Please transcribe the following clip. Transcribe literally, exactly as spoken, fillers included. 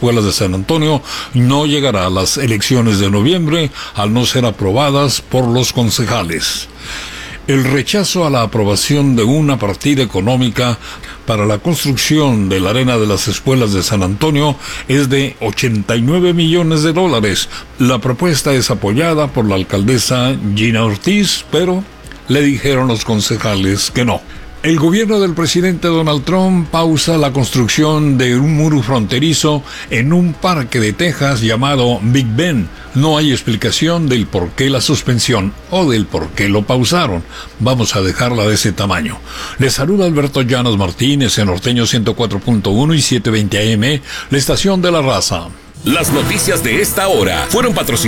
escuelas de San Antonio no llegará a las elecciones de noviembre al no ser aprobadas por los concejales. El rechazo a la aprobación de una partida económica para la construcción de la arena de las escuelas de San Antonio es de ochenta y nueve millones de dólares. La propuesta es apoyada por la alcaldesa Gina Ortiz, pero le dijeron los concejales que no. El gobierno del presidente Donald Trump pausa la construcción de un muro fronterizo en un parque de Texas llamado Big Bend. No hay explicación del por qué la suspensión o del por qué lo pausaron. Vamos a dejarla de ese tamaño. Les saluda Alberto Llanos Martínez en Norteño ciento cuatro punto uno y setecientos veinte A M, la estación de la raza. Las noticias de esta hora fueron patrocinadas